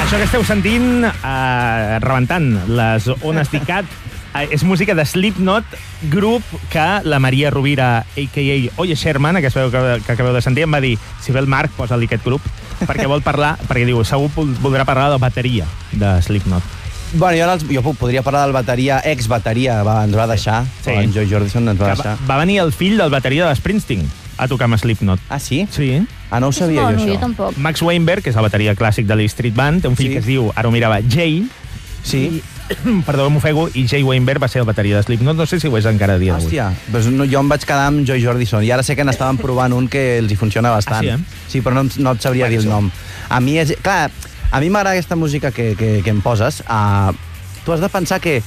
Això que esteu sentint, rebentant les ones d'ICAT, és música de Slipknot, grup que la Maria Rovira, a.k.a. Oye Sherman, que acabeu de sentir, em va dir, si ve el Marc, posa-li aquest grup, perquè vol parlar, perquè diu, segur voldrà parlar de la bateria de Slipknot. Bueno, jo podria parlar del bateria, ex-bateria, ens va deixar, Sí. en Joy Jordison ens va deixar. Va venir el fill del bateria de Springsteen a tocar amb Slipknot. Ah, sí? Sí. Ah, no ho sabia jo, Jo això. tampoc. Max Weinberg, que és el bateria clàssic de l'E Street Band, té un fill Sí. que es diu, ara ho mirava, Jay. Sí? Perdó, m'ofego, i Jay Weinberg va ser el bateria de Slipknot, no sé si ho és encara a dia d'avui. Hòstia, doncs no, jo em vaig quedar amb Joy Jordison i ara sé que n'estaven provant un que els hi funciona bastant. Ah, sí, Sí, però no et sabria dir el nom. A mi és... Clar, a mi m'agrada aquesta música que em poses. Tu has de pensar que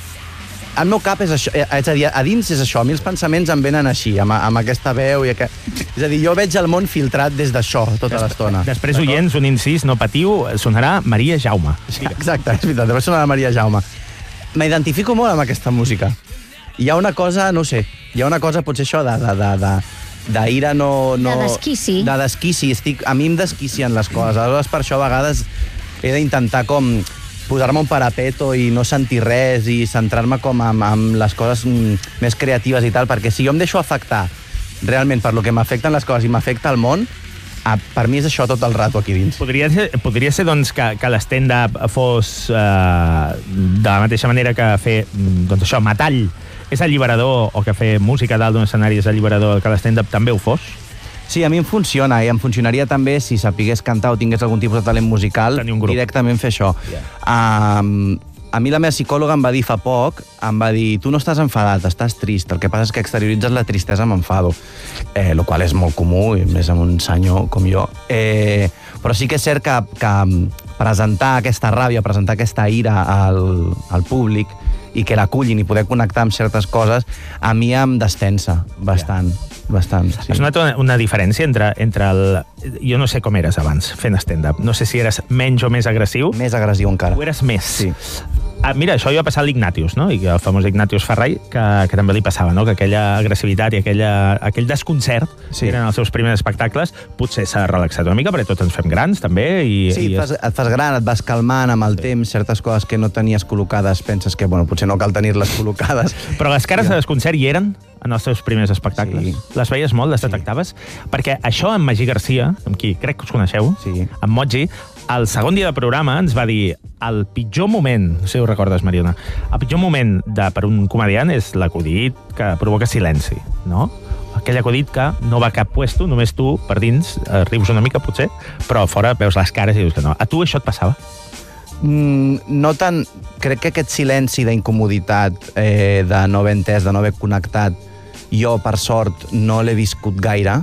el meu cap és això, és a dir, a dins és això, a mi els pensaments em venen així, amb aquesta veu i és a dir, jo veig el món filtrat des d'això tota l'estona. Després, oients, un incís, no patiu, sonarà Maria Jaume. Exacte, és veritat, després sona la Maria Jaume. M'identifico molt amb aquesta música. Hi ha una cosa, no ho sé, hi ha una cosa, potser això, d'ira no... De desquici. De desquici, a mi em desquicien les coses. Aleshores, per això, a vegades, he d'intentar com posar-me un parapeto i no sentir res i centrar-me com amb les coses més creatives i tal, perquè si jo em deixo afectar realment per lo que m'afecten les coses i m'afecta el món, per mi és això tot el rato aquí dins. Podria ser doncs, que l'stand-up fos de la mateixa manera que fer doncs, això, metall és alliberador, o que fer música dalt d'un escenari és alliberador, que l'stand-up també ho fos? Sí, a mi em funciona, i em funcionaria també si sapigués cantar o tingués algun tipus de talent musical, directament fer això. A mi la meva psicòloga em va dir fa poc, em va dir, tu no estàs enfadat, estàs trist, el que passa és que exterioritzes la tristesa amb enfado, el qual és molt comú, i més amb un senyor com jo. Però sí que és cert que presentar aquesta ràbia, presentar aquesta ira al públic, i que l'acullin i poder connectar amb certes coses, a mi em destensa bastant. Sí. Has notat una diferència entre el... Jo no sé com eres abans, fent stand-up. No sé si eres menys o més agressiu. Més agressiu encara. O eres més. Sí. Mira, això jo va passar a l'Ignatius, no? I el famós Ignatius Ferrai, que també li passava, no? Que aquella agressivitat i aquell desconcert que eren els seus primers espectacles, potser s'ha relaxat una mica, perquè tots ens fem grans, també. Sí, et fas gran, et vas calmant amb el temps, certes coses que no tenies col·locades, penses que, bueno, potser no cal tenir-les col·locades. Però les cares de desconcert hi eren en els seus primers espectacles. Sí. Les veies molt, les detectaves? Perquè això amb Magí Garcia, amb qui crec que us coneixeu, amb Moji, el segon dia de programa ens va dir el pitjor moment, no sé si ho recordes, Mariona, el pitjor moment per un comediant és l'acudit que provoca silenci, no? Aquell acudit que no va a cap puesto, només tu per dins rius una mica, potser, però a fora veus les cares i dius que no. A tu això et passava? No tant. Crec que aquest silenci d'incomoditat, de no haver entès, de no haver connectat, jo, per sort, no l'he viscut gaire,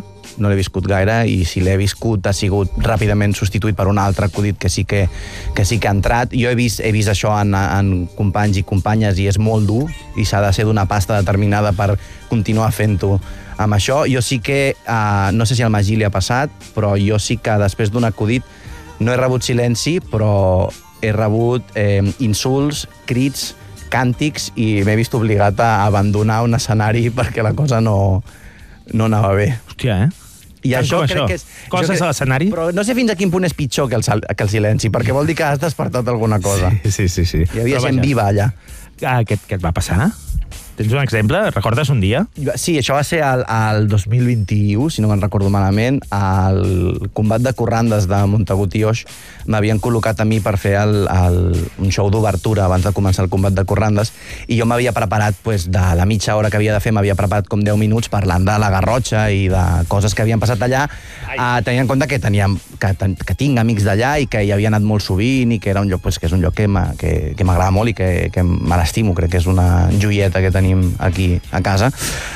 i si l'he viscut ha sigut ràpidament substituït per un altre acudit que sí que ha entrat. Jo he vist això en companys i companyes i és molt dur i s'ha de ser d'una pasta determinada per continuar fent-ho amb això. Jo sí que, no sé si al Magí li ha passat, però jo sí que després d'un acudit no he rebut silenci, però he rebut insults, crits, càntics i m'he vist obligat a abandonar un escenari perquè la cosa no anava bé. Hòstia, I això crec que és... Coses a l'escenari? Però no sé fins a quin punt és pitjor que el silenci, perquè vol dir que has despertat alguna cosa. Sí. Hi havia gent viva allà. Què et va passar? Tens un exemple? Recordes un dia? Sí, això va ser al 2021, si no me'n recordo malament, al combat de corrandes de Montagut i Oix m'havien col·locat a mi per fer un show d'obertura abans de començar el combat de corrandes i jo m'havia preparat, de la mitja hora que havia de fer, m'havia preparat com 10 minuts parlant de la Garrotxa i de coses que havien passat allà, tenint en compte que tinc amics d'allà i que hi havia anat molt sovint i que era un lloc que és un lloc que m'agrada molt i que me l'estimo, crec que és una joieta que tenim aquí a casa.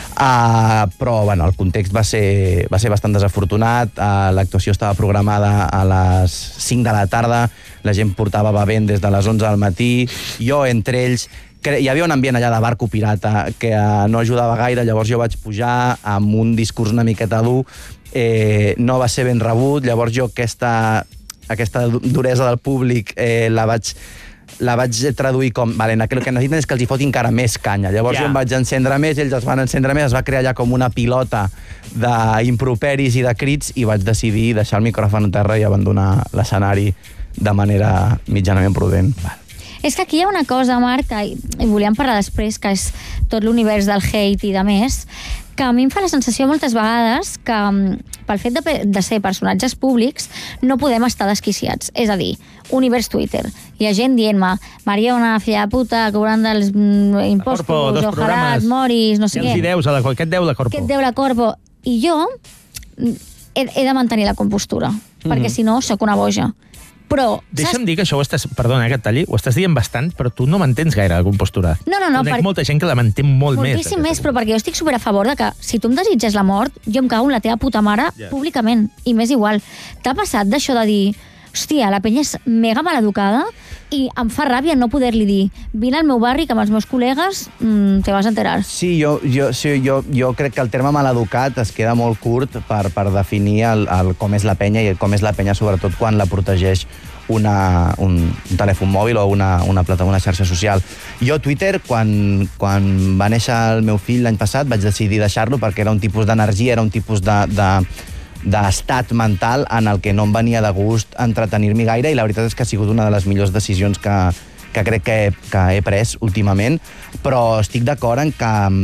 Però el context va ser bastant desafortunat. L'actuació estava programada a les 5 de la tarda, la gent portava bevent des de les 11 del matí, jo entre ells hi havia un ambient allà de barco pirata que no ajudava gaire, llavors jo vaig pujar amb un discurs una miqueta dur, no va ser ben rebut, llavors jo aquesta duresa del públic la vaig la vaig traduir com, vale, el que necessiten és que els hi fotin encara més canya. Llavors jo em vaig encendre més, ells es van encendre més, es va crear allà com una pilota d'improperis i de crits i vaig decidir deixar el micròfon a terra i abandonar l'escenari de manera mitjanament prudent. És que aquí hi ha una cosa, Marc, i volíem parlar després, que és tot l'univers del hate i de més, que a mi em fa la sensació moltes vegades que pel fet de ser personatges públics no podem estar desquiciats. És a dir, univers Twitter. Hi ha gent dient-me Mariona, filla de puta, cobrant dels impostos, ojalà et moris, no sé què. Què et deu la Corpo? Què et deu la Corpo? I jo he de mantenir la compostura, perquè si no sóc una boja. Però... Deixa'm dir que això ho estàs... Perdona, que et talli. Ho estàs dient bastant, però tu no mantens gaire la compostura. No. Conec molta gent que la manté molt més. Moltíssim més, però perquè jo estic super a favor de que si tu em desitges la mort, jo em cago en la teva puta mare públicament. I m'és igual. T'ha passat d'això de dir... Hòstia, la penya és mega maleducada i em fa ràbia no poder-li dir vine al meu barri que amb els meus col·legues te vas a enterar. Sí, jo crec que el terme maleducat es queda molt curt per definir com és la penya i com és la penya sobretot quan la protegeix un telèfon mòbil o una xarxa social. Jo, Twitter, quan va néixer el meu fill l'any passat, vaig decidir deixar-lo perquè era un tipus d'energia, era un tipus d'estat mental en el que no em venia de gust entretenir-m'hi gaire i la veritat és que ha sigut una de les millors decisions que crec que he pres últimament, però estic d'acord en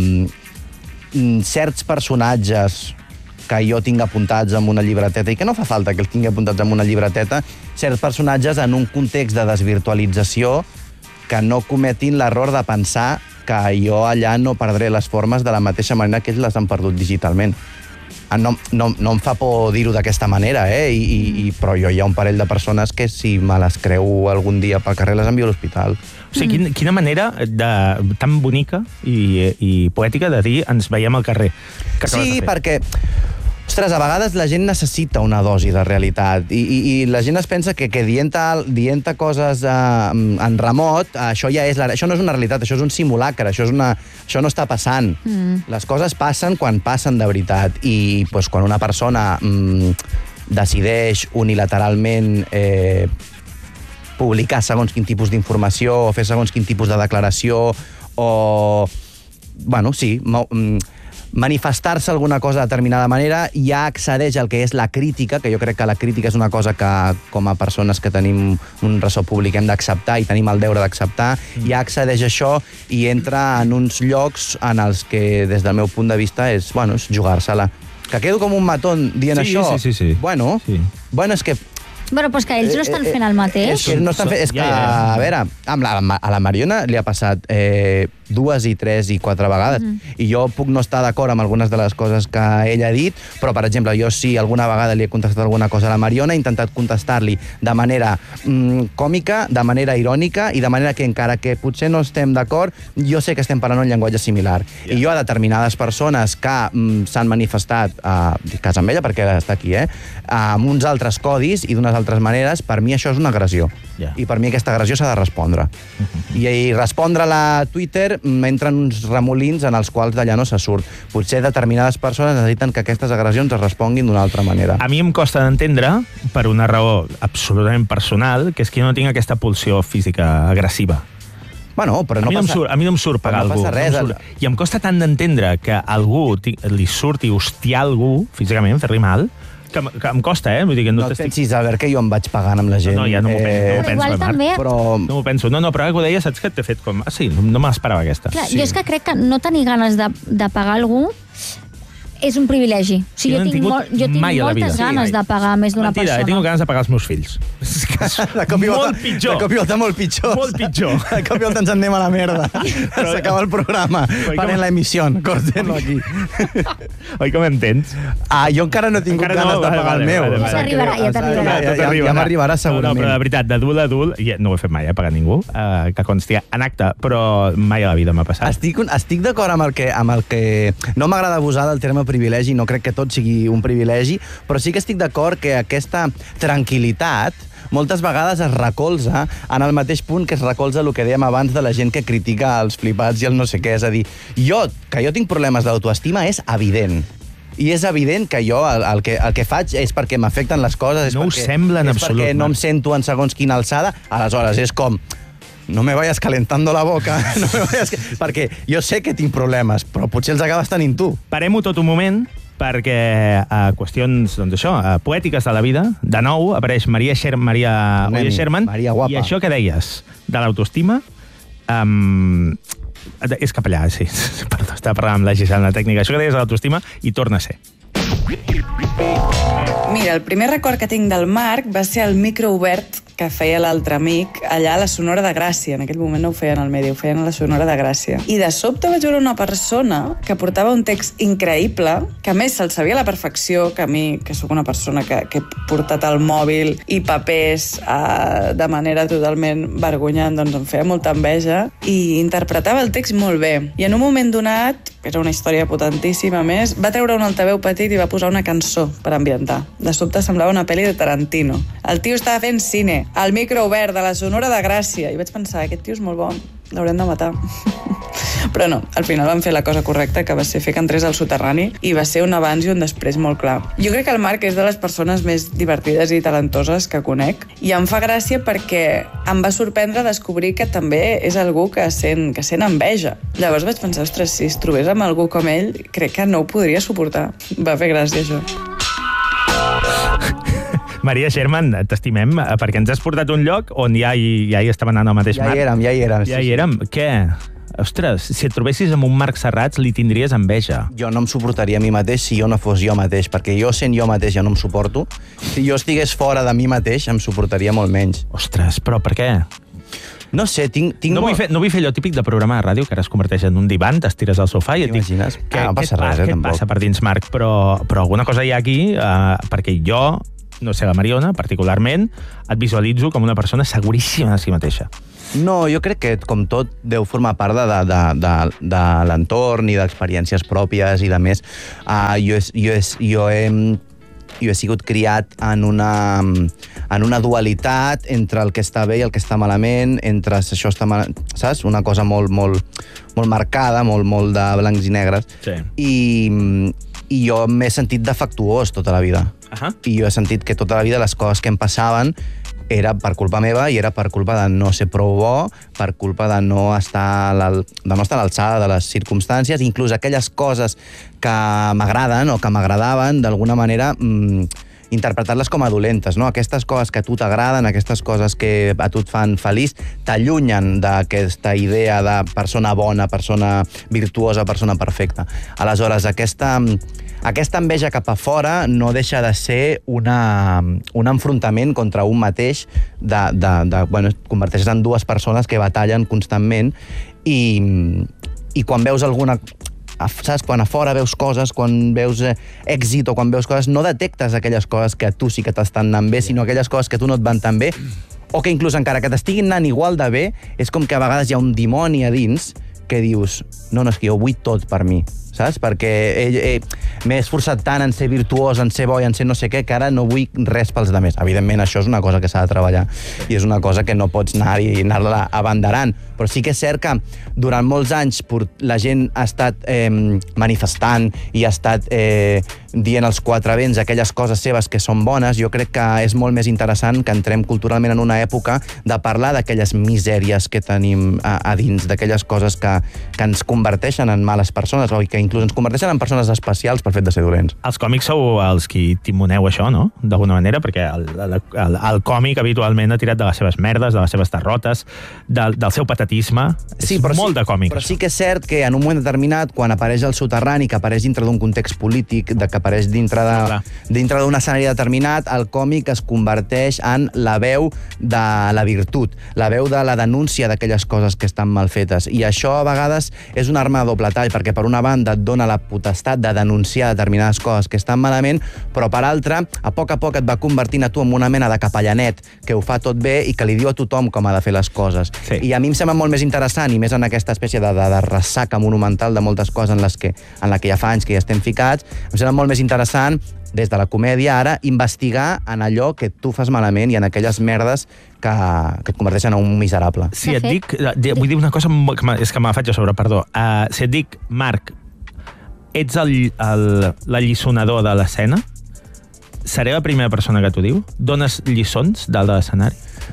que certs personatges que jo tinc apuntats en una llibreteta i que no fa falta que els tingui apuntats en una llibreteta, certs personatges en un context de desvirtualització que no cometin l'error de pensar que jo allà no perdré les formes de la mateixa manera que ells les han perdut digitalment. No em fa por dir-ho d'aquesta manera, però hi ha un parell de persones que si me les creu algun dia pel carrer les envio a l'hospital. O sigui, quina manera tan bonica i poètica de dir ens veiem al carrer. Sí, perquè... Ostres, a vegades la gent necessita una dosi de realitat i la gent es pensa que dient coses en remot, això no és una realitat, això és un simulacre, això no està passant. Les coses passen quan passen de veritat i quan una persona decideix unilateralment publicar segons quin tipus d'informació o fer segons quin tipus de declaració o... Bueno, sí, manifestar-se alguna cosa de determinada manera, ja accedeix al que és la crítica, que jo crec que la crítica és una cosa que, com a persones que tenim un ressò públic, hem d'acceptar i tenim el deure d'acceptar, ja accedeix a això i entra en uns llocs en els que, des del meu punt de vista, és jugar-se-la. Que quedo com un matón dient això? Sí. Bueno, és que... Bueno, però és que ells no estan fent el mateix. És que, a veure, a la Mariona li ha passat 2 i 3 i 4 vegades. I jo puc no estar d'acord amb algunes de les coses que ella ha dit, però, per exemple, jo sí, alguna vegada li he contestat alguna cosa a la Mariona, he intentat contestar-li de manera còmica, de manera irònica, i de manera que, encara que potser no estem d'acord, jo sé que estem parlant un llenguatge similar. I jo a determinades persones que s'han manifestat, cas amb ella, perquè està aquí, amb uns altres codis i d'unes altres maneres, per mi això és una agressió. I per mi aquesta agressió s'ha de respondre. I respondre-la a Twitter entren uns remolins en els quals d'allà no se surt. Potser determinades persones necessiten que aquestes agressions es responguin d'una altra manera. A mi em costa d'entendre, per una raó absolutament personal, que és que jo no tinc aquesta pulsió física agressiva. Bueno, però no passa... A mi no em surt pagar algú. I em costa tant d'entendre que a algú li surti hostiar algú, físicament, fer-li mal, que em costa, vull dir que no et pensis, Albert, que jo em vaig pagant amb la gent. No, ja no m'ho penso, Marc. Però... No m'ho penso. No, però ara que ho deia, saps que t'he fet com... Ah, sí, no me l'esperava aquesta. Clar, jo és que crec que no tenir ganes de pagar algú és un privilegi. O sigui, jo tinc moltes ganes de pagar més d'una persona. Mentida, tinc ganes de pagar els meus fills. Molt pitjor. De cop i volta molt pitjor. Molt pitjor. De cop i volta ens en anem a la merda. S'acaba el programa. Paren la emissió. Corten-lo aquí. Oi que m'entens? Jo encara no he tingut ganes de pagar el meu. Ja t'arribarà. Ja m'arribarà segurament. No, però de veritat, d'adult a adult, no ho he fet mai, pagar ningú, que consti en acte, però mai a la vida m'ha passat. Estic d'acord amb el que... No m'agrada abusar del terme privilegi, no crec que tot sigui un privilegi, però sí que estic d'acord que aquesta tranquil·litat moltes vegades es recolza en el mateix punt que es recolza el que dèiem abans de la gent que critica els flipats i el no sé què. És a dir, que jo tinc problemes d'autoestima és evident. I és evident que jo el que faig és perquè m'afecten les coses, no ho sembla en absolut. És perquè no em sento en segons quina alçada. Aleshores, és com... no me vayas calentando la boca, perquè jo sé que tinc problemes, però potser els acabes tenint tu. Parem-ho tot un moment, perquè a qüestions, doncs això, poètiques de la vida, de nou apareix Maria Sherman, Maria guapa. I això que deies de l'autoestima, és cap allà, sí, perdó, estava parlant amb la Gisela, la tècnica, això que deies de l'autoestima, i torna a ser. Mira, el primer record que tinc del Marc va ser el micro obert que feia l'altre amic allà a la Sonora de Gràcia. En aquell moment no ho feien al Medi, ho feien a la Sonora de Gràcia. I de sobte vaig veure una persona que portava un text increïble, que a més se'l sabia a la perfecció, que a mi, que sóc una persona que he portat el mòbil i papers de manera totalment vergonyant, doncs em feia molta enveja, i interpretava el text molt bé. I en un moment donat, que era una història potentíssima més, va treure un altaveu petit i va posar una cançó per ambientar. De sobte semblava una pel·li de Tarantino. El tio estava fent cine, al micro obert de la Sonora de Gràcia, i vaig pensar, aquest tio és molt bo, l'haurem de matar. Però no, al final van fer la cosa correcta, que va ser fer que entrés al soterrani, i va ser un abans i un després molt clar. Jo crec que el Marc és de les persones més divertides i talentoses que conec, i em fa gràcia perquè em va sorprendre descobrir que també és algú que sent enveja. Llavors vaig pensar, ostres, si es trobés amb algú com ell, crec que no ho podria suportar. Va fer gràcia, això. Maria Sherman, t'estimem, perquè ens has portat un lloc on ja hi estaven anant al mateix Marc. Ja hi érem. Ja hi érem. Què? Ostres, si et trobessis amb un Marc Serrats, li tindries enveja. Jo no em suportaria a mi mateix si jo no fos jo mateix, perquè jo sent jo mateix ja no em suporto. Si jo estigués fora de mi mateix, em suportaria molt menys. Ostres, però per què? No sé, tinc... No vull fer allò típic de programa de ràdio, que ara es converteix en un divan, t'estires al sofà i et dic... T'imagines? No passa res, què et passa per dins, Marc? Però alguna cosa hi ha aquí, perquè jo, no sé, la Mariona, particularment, et visualitzo com una persona seguríssima de si mateixa. No, jo crec que, com tot, deu formar part de l'entorn i d'experiències pròpies i de més. Jo he sigut criat en una dualitat entre el que està bé i el que està malament, entre això està malament, saps? Una cosa molt marcada, molt de blancs i negres. Sí. I jo m'he sentit defectuós tota la vida. I jo he sentit que tota la vida les coses que em passaven era per culpa meva i era per culpa de no ser prou bo, per culpa de no estar a l'alçada de les circumstàncies, inclús aquelles coses que m'agraden o que m'agradaven, d'alguna manera interpretar-les com a dolentes, no? Aquestes coses que a tu t'agraden, aquestes coses que a tu et fan feliç, t'allunyen d'aquesta idea de persona bona, persona virtuosa, persona perfecta. Aleshores, aquesta enveja cap a fora no deixa de ser un enfrontament contra un mateix, et converteixes en dues persones que batallen constantment i quan veus alguna... Saps? Quan a fora veus coses, quan veus èxit o quan veus coses, no detectes aquelles coses que a tu sí que t'estan anant bé, sinó aquelles coses que a tu no et van tan bé, o que inclús encara que t'estiguin anant igual de bé, és com que a vegades hi ha un dimoni a dins que dius, no, és que jo vull tot per mi, saps? Perquè m'he esforçat tant en ser virtuós, en ser bo i en ser no sé què, que ara no vull res pels altres. Evidentment, això és una cosa que s'ha de treballar i és una cosa que no pots anar-la abanderant. Però sí que és cert que durant molts anys la gent ha estat manifestant i ha estat dient als quatre vents aquelles coses seves que són bones. Jo crec que és molt més interessant que entrem culturalment en una època de parlar d'aquelles misèries que tenim a dins, d'aquelles coses que ens converteixen en males persones o que inclús ens converteixen en persones especials pel fet de ser dolents. Els còmics sou els qui timoneu això, no? D'alguna manera, perquè el còmic habitualment ha tirat de les seves merdes, de les seves derrotes, del seu patetisme. Sí, és molt de còmic. Però sí que és cert que en un moment determinat, quan apareix el soterrani, que apareix dintre d'un context polític, que apareix dintre d'un escenari determinat, el còmic es converteix en la veu de la virtut, la veu de la denúncia d'aquelles coses que estan mal fetes. I això, a vegades, és una arma de doble tall, perquè per una banda et dona la potestat de denunciar determinades coses que estan malament, però per altra, a poc et va convertint a tu en una mena de capellanet que ho fa tot bé i que li diu a tothom com ha de fer les coses. Sí. I a mi em sembla molt més interessant, i més en aquesta espècie de ressaca monumental de moltes coses en la que ja fa anys que ja estem ficats, em sembla molt més interessant, des de la comèdia ara, investigar en allò que tu fas malament i en aquelles merdes que et converteixen en un miserable. Si et dic... Vull dir una cosa, és que me la faig a sobre, perdó. Si et dic, Marc, ets l'alliçonador de l'escena, seré la primera persona que t'ho diu? Dones lliçons dalt de l'escenari?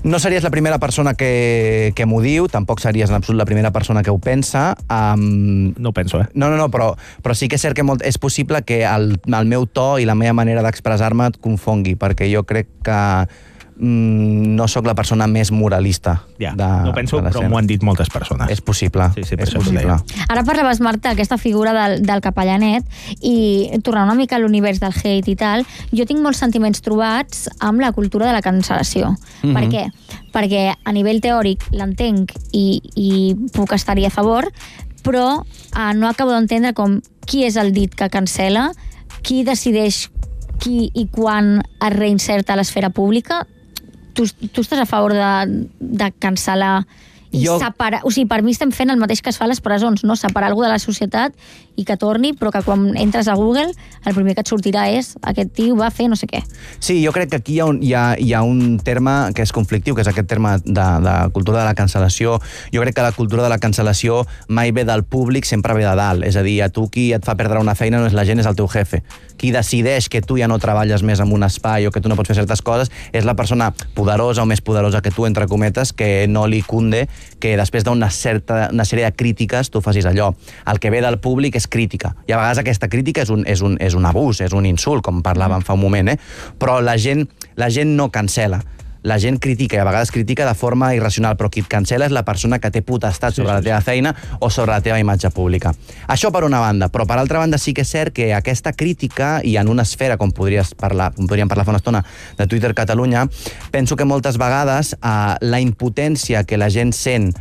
No series la primera persona que m'ho diu, tampoc series en absolut la primera persona que ho pensa. No ho penso, No, però sí que és cert que és possible que el meu to i la meva manera d'expressar-me et confongui, perquè jo crec que no sóc la persona més moralista. Ja, no penso, però m'ho han dit moltes persones. És possible, sí, és possible. Ara parlaves, Marta, aquesta figura del capellanet, i tornant una mica a l'univers del hate i tal, jo tinc molts sentiments trobats amb la cultura de la cancel·lació. Per què? Perquè a nivell teòric l'entenc i puc estar-hi a favor, però no acabo d'entendre com qui és el dit que cancela, qui decideix qui i quan es reinserta a l'esfera pública. Tu estàs a favor de cancel·lar i separar? O sigui, per mi estem fent el mateix que es fa a les presons, no? Separar algú de la societat i que torni, però que quan entres a Google el primer que et sortirà és aquest tio va fer no sé què. Sí, jo crec que aquí hi ha un terme que és conflictiu, que és aquest terme de cultura de la cancel·lació. Jo crec que la cultura de la cancel·lació mai ve del públic, sempre ve de dalt. És a dir, a tu qui et fa perdre una feina no és la gent, és el teu jefe. Qui decideix que tu ja no treballes més en un espai o que tu no pots fer certes coses és la persona poderosa o més poderosa que tu, entre cometes, que no li cunde que després d'una sèrie de crítiques tu facis allò. El que ve del públic és crítica. I a vegades aquesta crítica és un abús, és un insult, com parlàvem fa un moment, però la gent no cancel·la. La gent critica, i a vegades critica de forma irracional, però qui et cancel·la és la persona que té potestat sobre la teva feina o sobre la teva imatge pública. Això per una banda, però per altra banda sí que és cert que aquesta crítica, i en una esfera, com podríem parlar fa una estona, de Twitter Catalunya, penso que moltes vegades la impotència que la gent sent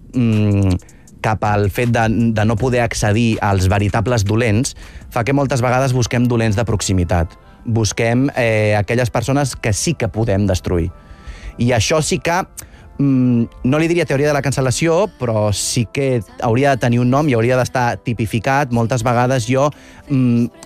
cap al fet de no poder accedir als veritables dolents fa que moltes vegades busquem dolents de proximitat. Busquem aquelles persones que sí que podem destruir. I això sí que, no li diria teoria de la cancel·lació, però sí que hauria de tenir un nom i hauria d'estar tipificat. Moltes vegades jo